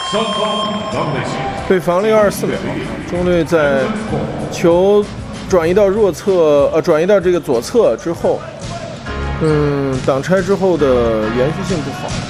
被防了一个24秒。中队在球转移到弱侧，转移到这个左侧之后，挡拆之后的延续性不好。